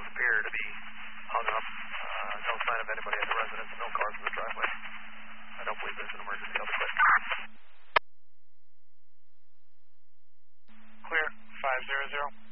phones appear to be hung up. No sign of anybody at the residence, no cars in the driveway. I don't believe there's an emergency. I'll be quick. Clear, 500.